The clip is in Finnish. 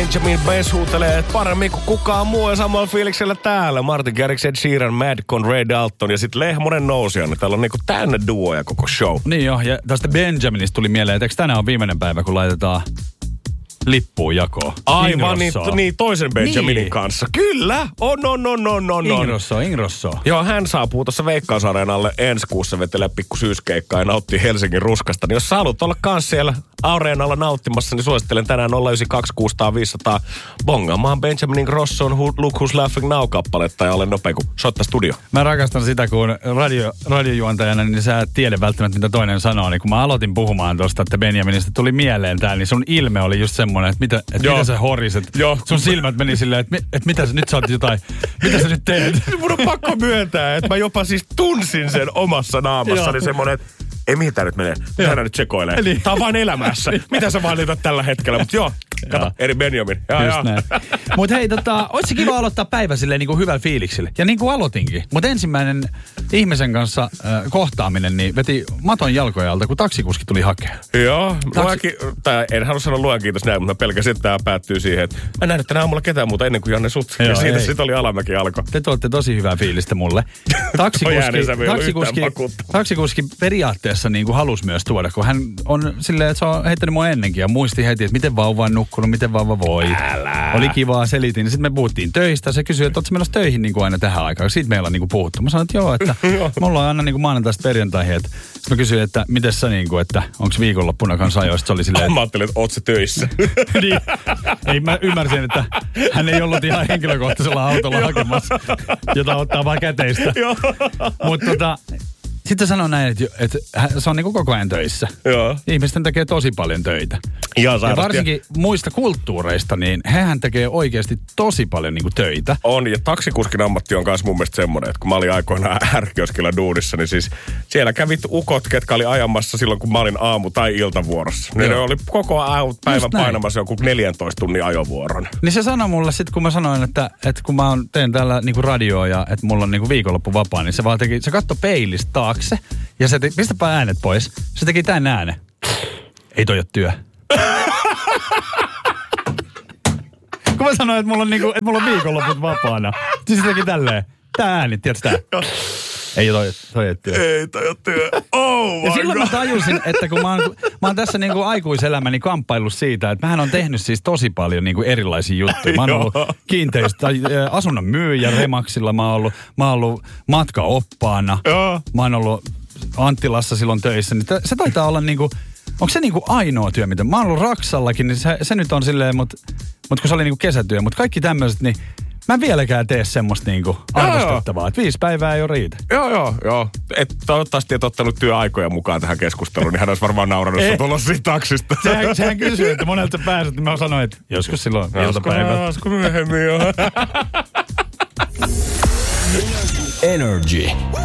Benjamin Bess huutelee paremmin kuin kukaan muu ja samalla fiiliksellä täällä. Martin Garrix, Ed Sheeran, Madcon, Ray Dalton ja sitten Lehmonen Nousija. Niin täällä on niinku täynnä duoja koko show. Niin jo, ja tästä Benjaminista tuli mieleen, että eikö tänään on viimeinen päivä, kun laitetaan lippuun jakoon? Aivan, niin toisen Benjaminin kanssa. Kyllä, on. Ingrosso. Joo, hän saapuu tuossa Veikkausareenalle ensi kuussa vetelee pikku syyskeikkaa ja nauttii Helsingin ruskasta. Niin jos sä haluat olla kans siellä areenalla nauttimassa, niin suosittelen tänään 092 600 500 bongaamaan Benjamin Ingrosson Look Who's Laughing Now-kappaletta ja ole nopea kuin soittaa studio. Mä rakastan sitä, kun radiojuontajana, niin sä et tiedä välttämättä, mitä toinen sanoo. Niin kun mä aloitin puhumaan tuosta, että Benjaminista tuli mieleen täällä, niin sun ilme oli just semmoinen, että mitä sä horiset. Sun silmät meni silleen, että mitä sä nyt saat jotain, mitä sä nyt teet? Mun on pakko myöntää, että mä jopa siis tunsin sen omassa naamassani semmoinen, että ei mihin tää nyt menee, mitä nyt sekoilee. Niin. Tää on vaan elämässä. Mitä sä valitat tällä hetkellä? Mutta joo, kato, eri Benjamin. Mut hei, olisi kiva aloittaa päivä silleen niin kuin hyvällä fiiliksellä. Ja niin kuin aloitinkin. Mutta ensimmäinen ihmisen kanssa kohtaaminen niin veti maton jalkojen alta, kun taksikuski tuli hakemaan. Joo, en halua sanoa luojan kiitos näin, mutta mä pelkäsin, että tää päättyy siihen, että mä en nähnyt tänä aamulla ketään muuta ennen kuin Janne sut. Ja siitä sitten oli alamäki alko. Te tuotte tosi hyvää fiilistä mulle. Taksikuski periaatteessa niin kuin halusi myös tuoda, kun hän on silleen, että se on heittänyt mua ennenkin ja muisti heti, että miten vauva on nukkunut, miten vauva voi. Oli kivaa, selitin. Sitten me puhuttiin töistä. Se kysyi, että ootko menossa töihin niin kuin aina tähän aikaan. Siitä meillä on niin kuin puhuttu. Mä sanoin, että joo, että mulla on aina niin kuin maanantaista perjantaihin. Sitten mä kysyin, että miten sä niin kuin, että onko viikonloppuna kanssa ajoista. Se oli silleen, mä ajattelin, että oot sä töissä. Niin. Ei, mä ymmärsin, että hän ei ollut ihan henkilökohtaisella autolla hakemassa, jota ottaa vaan käteistä. Mutta sitten sanoi näin, että se on niin kuin koko ajan töissä. Joo. Ihmisten tekee tosi paljon töitä. Ja varsinkin muista kulttuureista, niin hehän tekee oikeasti tosi paljon niin kuin töitä. On, ja taksikuskin ammatti on myös mun mielestä semmoinen, että kun mä olin aikoinaan R-kioskilla duunissa, niin siis siellä kävit ukot, ketkä oli ajamassa silloin, kun mä olin aamu- tai iltavuorossa. Niin ne oli koko päivän painamassa joku 14 tunnin ajovuoron. Niin se sanoi mulle sitten, kun mä sanoin, että kun mä teen täällä niin kuin radioa ja että mulla on niin kuin viikonloppu vapaa, niin se katsoi peilistä taakse ja se pistäpä äänet pois. Se teki tän äänen. Ei toi ole työ. Kun mä sanoin, että mulla on, niinku, että mulla on viikonloput vapaana. Siis se teki tälleen. Tää ääni, tiedätkö tää? Ei toi ole työ. Ei toi ole työ. Oh my ja silloin mä tajusin, että kun mä oon tässä niinku aikuiselämäni kamppaillut siitä, että mähän on tehnyt siis tosi paljon niinku erilaisia juttuja. Mä oon ollut asunnon myyjä Remaxilla, mä oon ollut matkaoppaana. Mä oon ollut Anttilassa silloin töissä. Niin se taitaa olla niinku, onko se niinku ainoa työ, mitä? Mä oon ollut Raksallakin, niin se nyt on silleen, mutta kun se oli niinku kesätyö. Mutta kaikki tämmöiset, niin mä en vieläkään tee semmoista niinku arvostettavaa, että 5 päivää ei ole riitä. Joo. Toivottavasti et ottanut työaikoja mukaan tähän keskusteluun, niin hän olisi varmaan naurannut sun tulla siitä taksista. Sehän kysyy, että monelta sä pääset, niin mä sanoin, että joskus silloin iltapäivä. Joskus myöhemmin, joo. Energy.